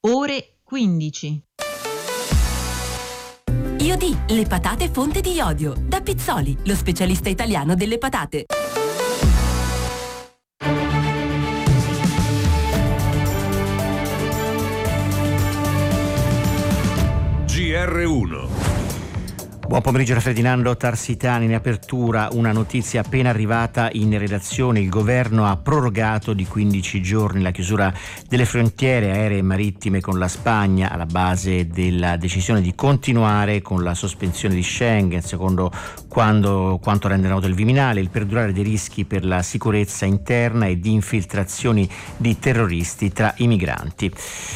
ore 15. Iodi, le patate fonte di iodio. Da Pizzoli, lo specialista italiano delle patate. GR1. Buon pomeriggio da Ferdinando Tarsitani. In apertura una notizia appena arrivata in redazione. Il governo ha prorogato di 15 giorni la chiusura delle frontiere aeree e marittime con la Spagna, alla base della decisione di continuare con la sospensione di Schengen, secondo quanto rende noto il Viminale, il perdurare dei rischi per la sicurezza interna e di infiltrazioni di terroristi tra i migranti.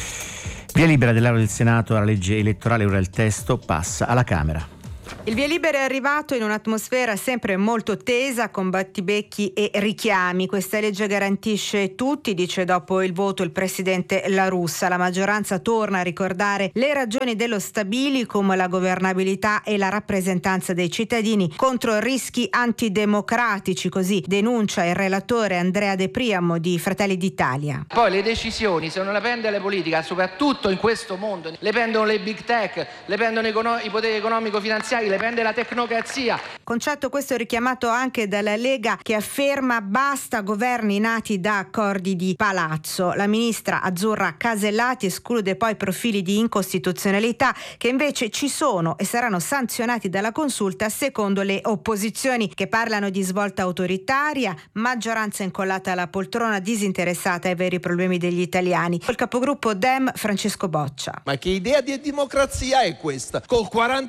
Via libera dell'Aula del Senato alla legge elettorale, ora il testo passa alla Camera. Il via libera è arrivato in un'atmosfera sempre molto tesa, con battibecchi e richiami. Questa legge garantisce tutti, dice dopo il voto il presidente La Russa. La maggioranza torna a ricordare le ragioni dello stabilicum, la governabilità e la rappresentanza dei cittadini contro rischi antidemocratici, così denuncia il relatore Andrea De Priamo di Fratelli d'Italia. Poi le decisioni, se non le prende la politica, soprattutto in questo mondo, le prendono le big tech, le prendono i poteri economico-finanziari, le prende la tecnocrazia. Concetto questo richiamato anche dalla Lega, che afferma basta governi nati da accordi di palazzo. La ministra Azzurra Casellati esclude poi profili di incostituzionalità che invece ci sono e saranno sanzionati dalla Consulta, secondo le opposizioni, che parlano di svolta autoritaria, maggioranza incollata alla poltrona, disinteressata ai veri problemi degli italiani. Il capogruppo Dem Francesco Boccia. Ma che idea di democrazia è questa? Col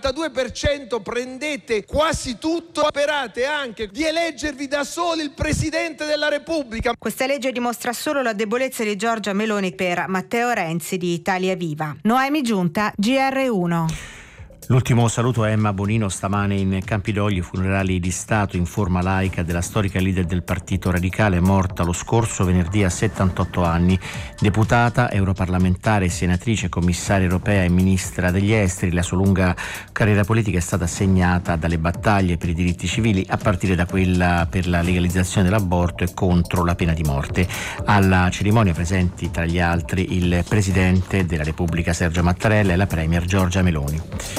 42% prendete quasi tutto, sperate anche di eleggervi da soli il Presidente della Repubblica. Questa legge dimostra solo la debolezza di Giorgia Meloni per Matteo Renzi di Italia Viva. Noemi Giunta, GR1. L'ultimo saluto a Emma Bonino stamane in Campidoglio, funerali di Stato in forma laica della storica leader del Partito Radicale, morta lo scorso venerdì a 78 anni, deputata, europarlamentare, senatrice, commissaria europea e ministra degli esteri. La sua lunga carriera politica è stata segnata dalle battaglie per i diritti civili, a partire da quella per la legalizzazione dell'aborto e contro la pena di morte. Alla cerimonia presenti tra gli altri il Presidente della Repubblica Sergio Mattarella e la Premier Giorgia Meloni.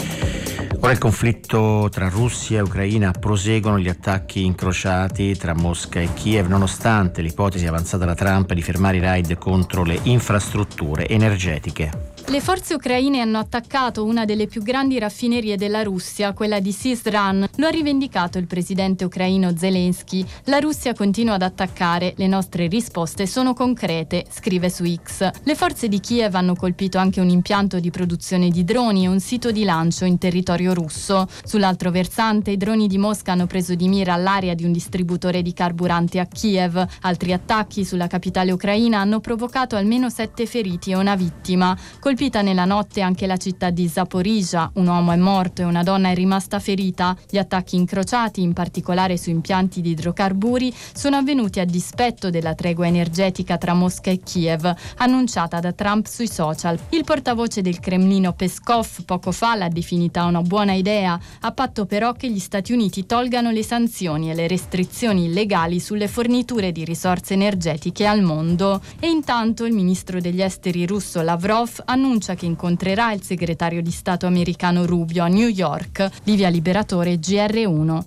Ora il conflitto tra Russia e Ucraina, proseguono gli attacchi incrociati tra Mosca e Kiev, nonostante l'ipotesi avanzata da Trump di fermare i raid contro le infrastrutture energetiche. Le forze ucraine hanno attaccato una delle più grandi raffinerie della Russia, quella di Syzran. Lo ha rivendicato il presidente ucraino Zelensky. La Russia continua ad attaccare, le nostre risposte sono concrete, scrive su X. Le forze di Kiev hanno colpito anche un impianto di produzione di droni e un sito di lancio in territorio russo. Sull'altro versante, i droni di Mosca hanno preso di mira l'area di un distributore di carburanti a Kiev. Altri attacchi sulla capitale ucraina hanno provocato almeno 7 feriti e una vittima. Colpita nella notte anche la città di Zaporizhzhia, un uomo è morto e una donna è rimasta ferita. Gli attacchi incrociati, in particolare su impianti di idrocarburi, sono avvenuti a dispetto della tregua energetica tra Mosca e Kiev, annunciata da Trump sui social. Il portavoce del Cremlino Peskov poco fa l'ha definita una buona idea, a patto però che gli Stati Uniti tolgano le sanzioni e le restrizioni illegali sulle forniture di risorse energetiche al mondo. E intanto il ministro degli esteri russo Lavrov annuncia che incontrerà il segretario di Stato americano Rubio a New York. Livia Liberatore, GR1.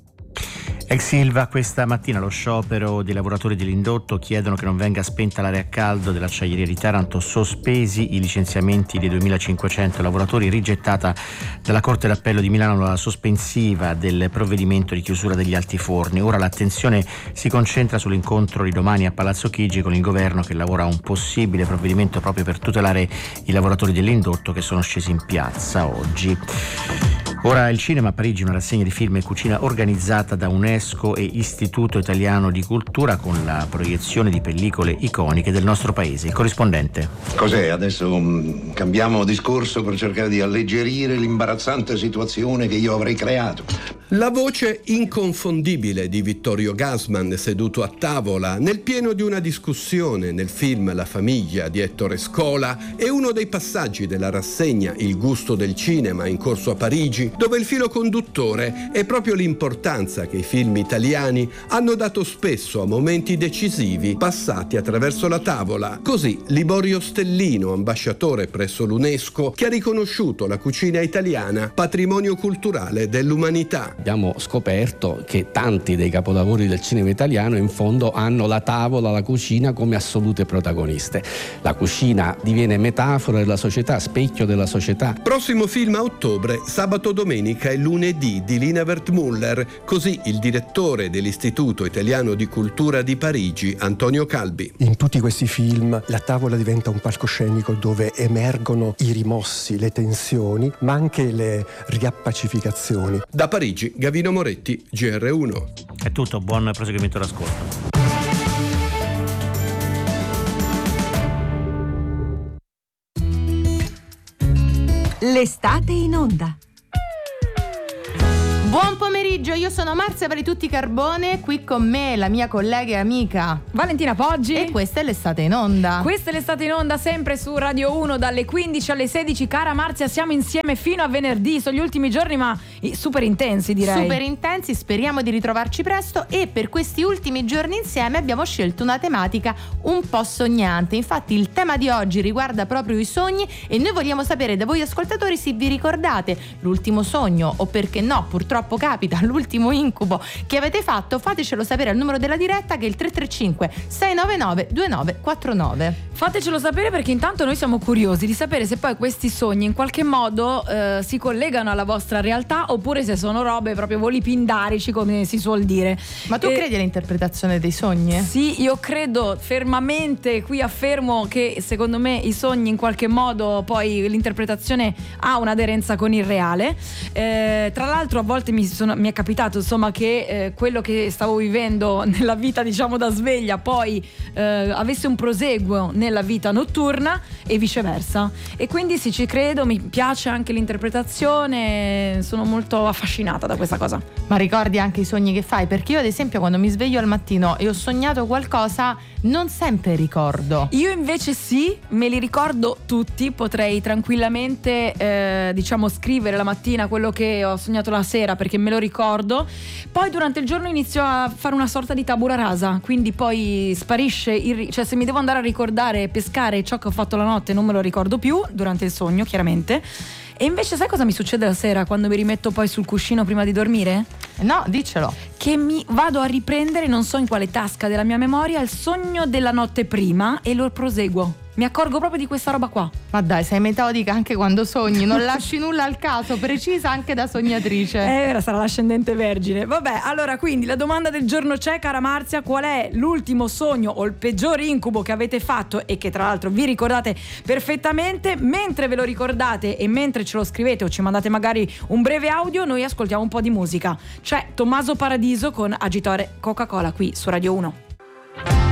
Ex Ilva, questa mattina lo sciopero dei lavoratori dell'indotto, chiedono che non venga spenta l'area a caldo dell'acciaieria di Taranto, sospesi i licenziamenti dei 2.500 lavoratori, rigettata dalla Corte d'Appello di Milano la sospensiva del provvedimento di chiusura degli altiforni. Ora l'attenzione si concentra sull'incontro di domani a Palazzo Chigi con il governo, che lavora a un possibile provvedimento proprio per tutelare i lavoratori dell'indotto che sono scesi in piazza oggi. Ora il cinema a Parigi, una rassegna di film e cucina organizzata da UNESCO e Istituto Italiano di Cultura, con la proiezione di pellicole iconiche del nostro paese. Il corrispondente. Cos'è? Adesso cambiamo discorso per cercare di alleggerire l'imbarazzante situazione che io avrei creato. La voce inconfondibile di Vittorio Gassman seduto a tavola nel pieno di una discussione nel film La famiglia di Ettore Scola è uno dei passaggi della rassegna Il gusto del cinema in corso a Parigi, dove il filo conduttore è proprio l'importanza che i film italiani hanno dato spesso a momenti decisivi passati attraverso la tavola. Così Liborio Stellino, ambasciatore presso l'UNESCO, che ha riconosciuto la cucina italiana patrimonio culturale dell'umanità. Abbiamo scoperto che tanti dei capolavori del cinema italiano in fondo hanno la tavola, la cucina come assolute protagoniste. La cucina diviene metafora della società, specchio della società. Prossimo film a ottobre, sabato, domenica e lunedì di Lina Wertmuller, così il direttore dell'Istituto Italiano di Cultura di Parigi, Antonio Calbi. In tutti questi film la tavola diventa un palcoscenico dove emergono i rimossi, le tensioni, ma anche le riappacificazioni. Da Parigi, Gavino Moretti, GR1. È tutto, buon proseguimento d'ascolto. L'estate in onda. Buon pomeriggio, io sono Marzia Paritutti Carbone, qui con me la mia collega e amica Valentina Poggi. E questa è l'estate in onda. Questa è l'estate in onda sempre su Radio 1 dalle 15 alle 16. Cara Marzia, siamo insieme fino a venerdì, sono gli ultimi giorni ma super intensi, direi. Super intensi, speriamo di ritrovarci presto e per questi ultimi giorni insieme abbiamo scelto una tematica un po' sognante. Infatti il tema di oggi riguarda proprio i sogni e noi vogliamo sapere da voi ascoltatori se vi ricordate l'ultimo sogno o, perché no, purtroppo capita, l'ultimo incubo che avete fatto. Fatecelo sapere al numero della diretta che è il 335 699 2949. Fatecelo sapere perché intanto noi siamo curiosi di sapere se poi questi sogni in qualche modo si collegano alla vostra realtà oppure se sono robe proprio voli pindarici, come si suol dire. Ma tu credi all'interpretazione dei sogni? Sì, io credo fermamente, qui affermo che secondo me i sogni in qualche modo poi l'interpretazione ha un'aderenza con il reale. Tra l'altro a volte mi è capitato insomma che quello che stavo vivendo nella vita diciamo da sveglia poi avesse un proseguo nella vita notturna e viceversa, e quindi sì, ci credo, mi piace anche l'interpretazione, sono molto affascinata da questa cosa. Ma ricordi anche i sogni che fai? Perché io ad esempio quando mi sveglio al mattino e ho sognato qualcosa non sempre ricordo. Io invece sì, me li ricordo tutti, potrei tranquillamente diciamo scrivere la mattina quello che ho sognato la sera perché me lo ricordo, poi durante il giorno inizio a fare una sorta di tabula rasa, quindi poi sparisce cioè se mi devo andare a ricordare, pescare ciò che ho fatto la notte non me lo ricordo più durante il sogno chiaramente. E invece sai cosa mi succede la sera quando mi rimetto poi sul cuscino prima di dormire? No, diccelo. Che mi vado a riprendere, non so in quale tasca della mia memoria, il sogno della notte prima e lo proseguo. Mi accorgo proprio di questa roba qua. Ma dai, sei metodica anche quando sogni, non lasci nulla al caso, precisa anche da sognatrice. Ora sarà l'ascendente vergine. Vabbè, allora quindi la domanda del giorno c'è, cara Marzia: qual è l'ultimo sogno o il peggior incubo che avete fatto e che tra l'altro vi ricordate perfettamente? Mentre ve lo ricordate e mentre ce lo scrivete o ci mandate magari un breve audio, noi ascoltiamo un po' di musica. C'è Tommaso Paradiso con Agitore Coca-Cola qui su Radio 1.